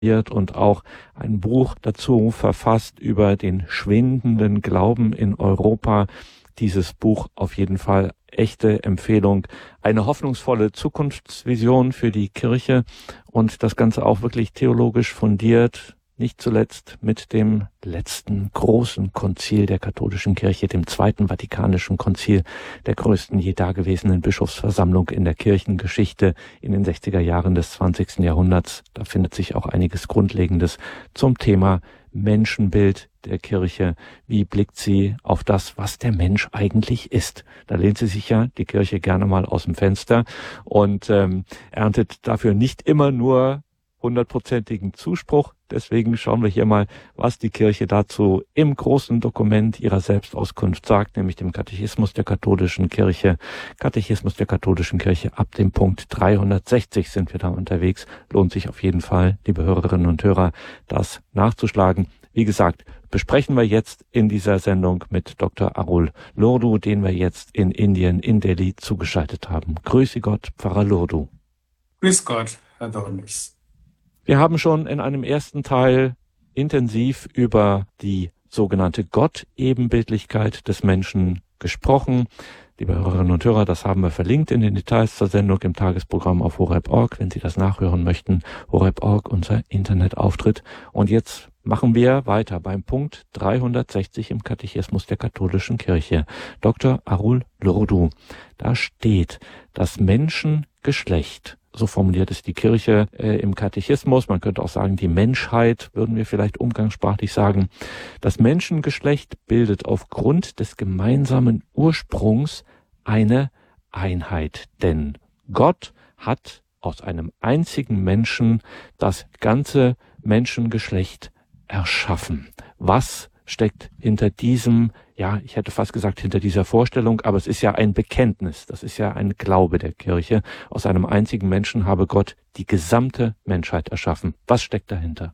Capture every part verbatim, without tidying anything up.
und auch ein Buch dazu verfasst über den schwindenden Glauben in Europa. Dieses Buch auf jeden Fall echte Empfehlung, eine hoffnungsvolle Zukunftsvision für die Kirche und das Ganze auch wirklich theologisch fundiert, nicht zuletzt mit dem letzten großen Konzil der katholischen Kirche, dem Zweiten Vatikanischen Konzil, der größten je dagewesenen Bischofsversammlung in der Kirchengeschichte in den sechziger Jahren des zwanzigsten Jahrhunderts. Da findet sich auch einiges Grundlegendes zum Thema Menschenbild der Kirche. Wie blickt sie auf das, was der Mensch eigentlich ist? Da lehnt sie sich ja, die Kirche, gerne mal aus dem Fenster und ähm, erntet dafür nicht immer nur hundertprozentigen Zuspruch. Deswegen schauen wir hier mal, was die Kirche dazu im großen Dokument ihrer Selbstauskunft sagt, nämlich dem Katechismus der katholischen Kirche. Katechismus der katholischen Kirche, ab dem Punkt dreihundertsechzig sind wir da unterwegs. Lohnt sich auf jeden Fall, liebe Hörerinnen und Hörer, das nachzuschlagen. Wie gesagt, besprechen wir jetzt in dieser Sendung mit Doktor Arul Lurdu, den wir jetzt in Indien, in Delhi zugeschaltet haben. Grüße Gott, Pfarrer Lurdu. Grüß Gott, Herr Dornis. Wir haben schon in einem ersten Teil intensiv über die sogenannte Gott-Ebenbildlichkeit des Menschen gesprochen. Liebe Hörerinnen und Hörer, das haben wir verlinkt in den Details zur Sendung im Tagesprogramm auf horeb punkt org, wenn Sie das nachhören möchten. horeb punkt org, unser Internetauftritt. Und jetzt machen wir weiter beim Punkt dreihundertsechzig im Katechismus der katholischen Kirche. Doktor Arul Lurdu, da steht, das Menschengeschlecht, so formuliert es die Kirche äh, im Katechismus, man könnte auch sagen, die Menschheit, würden wir vielleicht umgangssprachlich sagen. Das Menschengeschlecht bildet aufgrund des gemeinsamen Ursprungs eine Einheit, denn Gott hat aus einem einzigen Menschen das ganze Menschengeschlecht erschaffen. Was steckt hinter diesem, ja, ich hätte fast gesagt hinter dieser Vorstellung, aber es ist ja ein Bekenntnis, das ist ja ein Glaube der Kirche. Aus einem einzigen Menschen habe Gott die gesamte Menschheit erschaffen. Was steckt dahinter?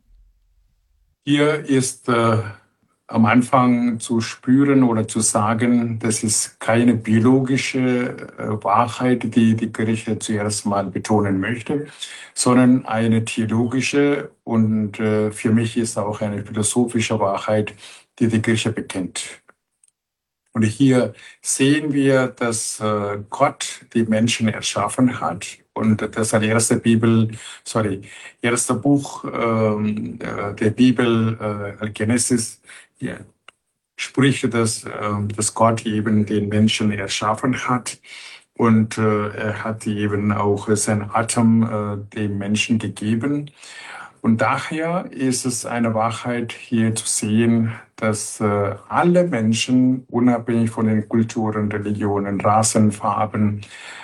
Hier ist äh, am Anfang zu spüren oder zu sagen, das ist keine biologische äh, Wahrheit, die die Kirche zuerst mal betonen möchte, sondern eine theologische und äh, für mich ist auch eine philosophische Wahrheit, die die Kirche bekennt. Und hier sehen wir, dass äh, Gott die Menschen erschaffen hat. Und das ist erste Bibel, sorry, erste Buch ähm, der Bibel, äh, Genesis, ja, spricht, dass, äh, dass Gott eben den Menschen erschaffen hat. Und äh, er hat eben auch seinen Atem äh, dem Menschen gegeben. Und daher ist es eine Wahrheit hier zu sehen, dass äh, alle Menschen, unabhängig von den Kulturen, Religionen, Rassen, Farben,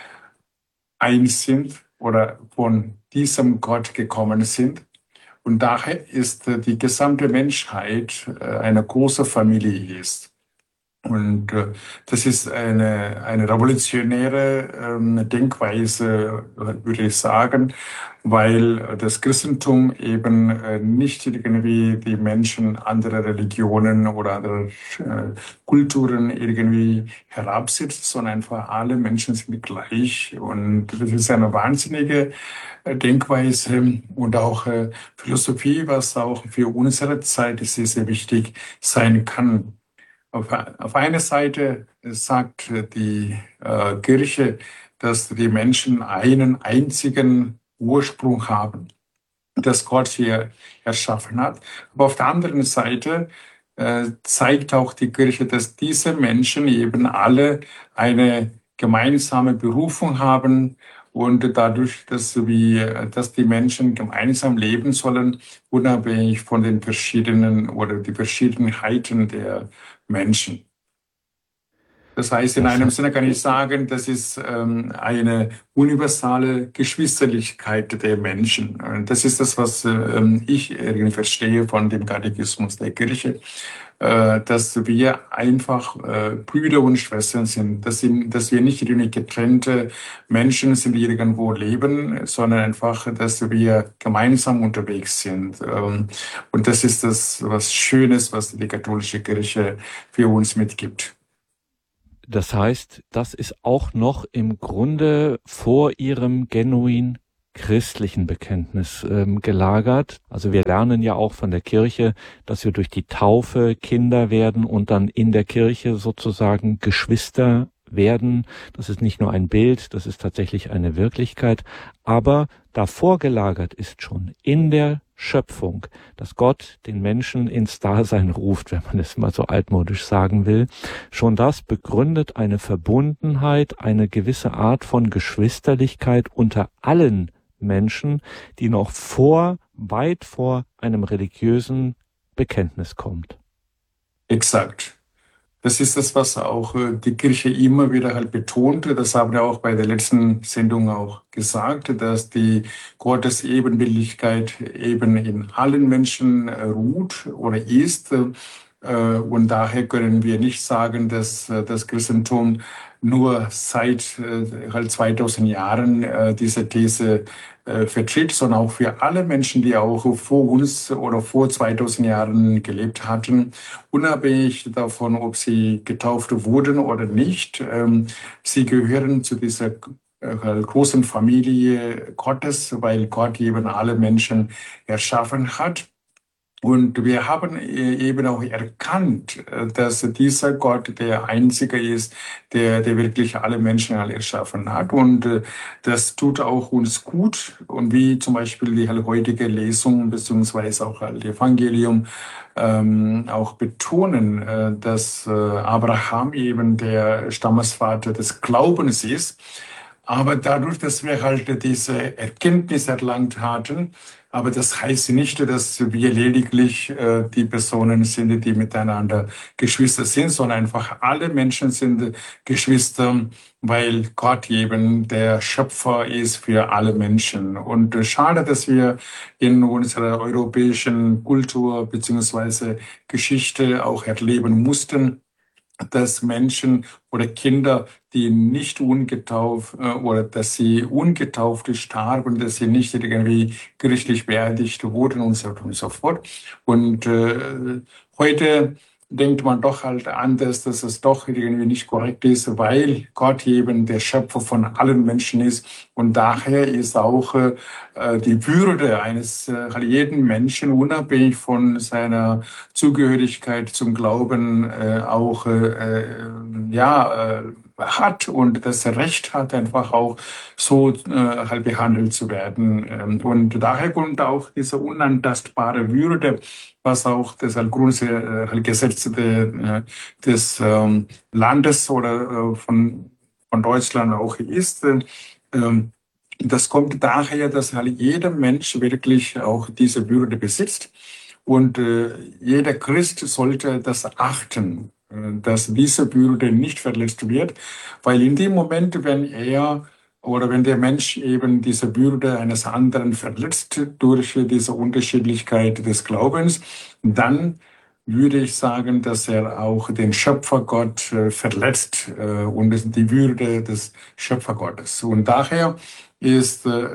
eins sind oder von diesem Gott gekommen sind. Und daher ist äh, die gesamte Menschheit äh, eine große Familie ist. Und äh, das ist eine, eine revolutionäre ähm, Denkweise, äh, würde ich sagen, weil das Christentum eben äh, nicht irgendwie die Menschen anderer Religionen oder anderer äh, Kulturen irgendwie herabsetzt, sondern einfach alle Menschen sind gleich. Und das ist eine wahnsinnige äh, Denkweise und auch äh, Philosophie, was auch für unsere Zeit sehr, sehr wichtig sein kann. Auf, auf einer Seite sagt die äh, Kirche, dass die Menschen einen einzigen Ursprung haben, das Gott hier erschaffen hat. Aber auf der anderen Seite äh, zeigt auch die Kirche, dass diese Menschen eben alle eine gemeinsame Berufung haben und dadurch, dass wir, dass die Menschen gemeinsam leben sollen, unabhängig von den verschiedenen oder die Verschiedenheiten der Menschen. Das heißt, in einem Sinne kann ich sagen, das ist ähm, eine universale Geschwisterlichkeit der Menschen. Und das ist das, was ähm, ich irgendwie verstehe von dem Katechismus der Kirche, äh, dass wir einfach äh, Brüder und Schwestern sind, dass, sind, dass wir nicht irgendwie getrennte Menschen sind, die irgendwo leben, sondern einfach, dass wir gemeinsam unterwegs sind. Ähm, und das ist das, was Schönes, was die katholische Kirche für uns mitgibt. Das heißt, das ist auch noch im Grunde vor ihrem genuin christlichen Bekenntnis ähm, gelagert. Also wir lernen ja auch von der Kirche, dass wir durch die Taufe Kinder werden und dann in der Kirche sozusagen Geschwister werden. Das ist nicht nur ein Bild, das ist tatsächlich eine Wirklichkeit. Aber davor gelagert ist schon in der Schöpfung, dass Gott den Menschen ins Dasein ruft, wenn man es mal so altmodisch sagen will. Schon das begründet eine Verbundenheit, eine gewisse Art von Geschwisterlichkeit unter allen Menschen, die noch vor, weit vor einem religiösen Bekenntnis kommt. Exakt. Das ist das, was auch die Kirche immer wieder halt betonte. Das haben wir auch bei der letzten Sendung auch gesagt, dass die Gottes Ebenbildlichkeit eben in allen Menschen ruht oder ist. Und daher können wir nicht sagen, dass das Christentum nur seit halt zweitausend Jahren diese These vertritt, sondern auch für alle Menschen, die auch vor uns oder vor zweitausend Jahren gelebt hatten, unabhängig davon, ob sie getauft wurden oder nicht. Sie gehören zu dieser großen Familie Gottes, weil Gott eben alle Menschen erschaffen hat. Und wir haben eben auch erkannt, dass dieser Gott der Einzige ist, der, der wirklich alle Menschen erschaffen hat. Und das tut auch uns gut. Und wie zum Beispiel die heutige Lesung beziehungsweise auch das Evangelium ähm, auch betonen, dass Abraham eben der Stammesvater des Glaubens ist. Aber dadurch, dass wir halt diese Erkenntnis erlangt hatten, aber das heißt nicht, dass wir lediglich äh, die Personen sind, die miteinander Geschwister sind, sondern einfach alle Menschen sind Geschwister, weil Gott eben der Schöpfer ist für alle Menschen. Und äh, schade, dass wir in unserer europäischen Kultur beziehungsweise Geschichte auch erleben mussten, dass Menschen oder Kinder, die nicht ungetauft äh, oder dass sie ungetaufte starben, dass sie nicht irgendwie gerichtlich beerdigt wurden und so weiter und so fort. Und äh, heute denkt man doch halt anders, dass es doch irgendwie nicht korrekt ist, weil Gott eben der Schöpfer von allen Menschen ist. Und daher ist auch äh, die Würde eines äh, jeden Menschen, unabhängig von seiner Zugehörigkeit zum Glauben, äh, auch äh, ja, äh, hat und das Recht hat, einfach auch so äh, halt behandelt zu werden. Und daher kommt auch diese unantastbare Würde, was auch das Grundgesetz äh, des ähm, Landes oder äh, von, von Deutschland auch ist. Ähm, das kommt daher, dass halt jeder Mensch wirklich auch diese Würde besitzt. Und äh, jeder Christ sollte das achten, dass diese Würde nicht verletzt wird, weil in dem Moment, wenn er oder wenn der Mensch eben diese Würde eines anderen verletzt durch diese Unterschiedlichkeit des Glaubens, dann würde ich sagen, dass er auch den Schöpfergott äh, verletzt äh, und die Würde des Schöpfergottes. Und daher ist äh,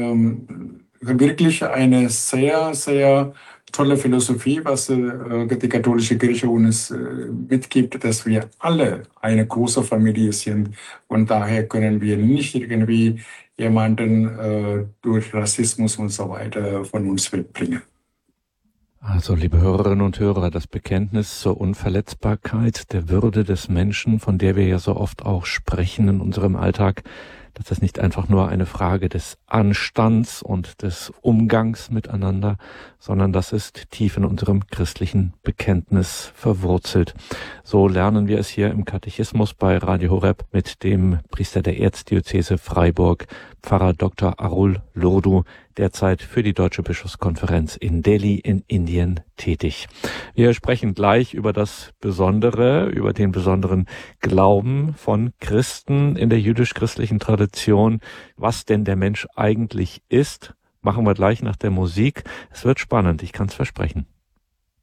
ähm, wirklich eine sehr, sehr tolle Philosophie, was äh, die katholische Kirche uns äh, mitgibt, dass wir alle eine große Familie sind und daher können wir nicht irgendwie jemanden äh, durch Rassismus und so weiter von uns wegbringen. Also, liebe Hörerinnen und Hörer, das Bekenntnis zur Unverletzbarkeit der Würde des Menschen, von der wir ja so oft auch sprechen in unserem Alltag, dass das nicht einfach nur eine Frage des Anstands und des Umgangs miteinander, sondern das ist tief in unserem christlichen Bekenntnis verwurzelt. So lernen wir es hier im Katechismus bei Radio Horeb mit dem Priester der Erzdiözese Freiburg, Pfarrer Doktor Arul Lurdu, derzeit für die Deutsche Bischofskonferenz in Delhi in Indien tätig. Wir sprechen gleich über das Besondere, über den besonderen Glauben von Christen in der jüdisch-christlichen Tradition, was denn der Mensch eigentlich ist. Machen wir gleich nach der Musik. Es wird spannend, ich kann es versprechen.